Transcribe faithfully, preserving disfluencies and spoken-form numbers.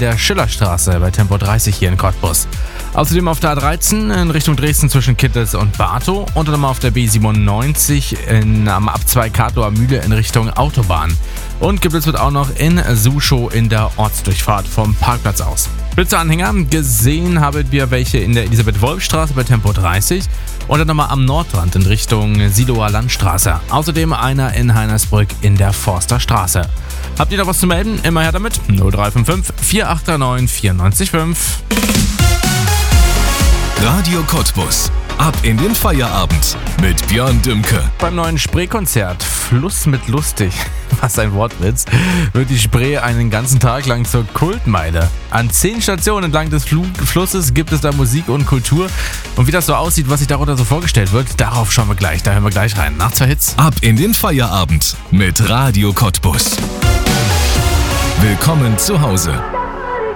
der Schillerstraße bei Tempo dreißig hier in Cottbus. Außerdem auf der A dreizehn in Richtung Dresden zwischen Kittels und Bartow und dann mal auf der B siebenundneunzig in, am Abzweig Katower Mühle in Richtung Autobahn. Und geblitzt wird auch noch in Suschow in der Ortsdurchfahrt vom Parkplatz aus. Blitzeanhänger, gesehen haben wir welche in der Elisabeth-Wolf-Straße bei Tempo dreißig und dann nochmal am Nordrand in Richtung Siloer Landstraße. Außerdem einer in Heinersbrück in der Forsterstraße. Habt ihr noch was zu melden? Immer her damit. null drei fünf fünf, vier acht neun, vier neun fünf. Radio Cottbus. Ab in den Feierabend mit Björn Dümke. Beim neuen Spree-Konzert Fluss mit lustig, was ein Wortwitz, wird die Spree einen ganzen Tag lang zur Kultmeile. An zehn Stationen entlang des Fl- Flusses gibt es da Musik und Kultur. Und wie das so aussieht, was sich darunter so vorgestellt wird, darauf schauen wir gleich. Da hören wir gleich rein. Nach zwei Hits. Ab in den Feierabend mit Radio Cottbus. Willkommen zu Hause.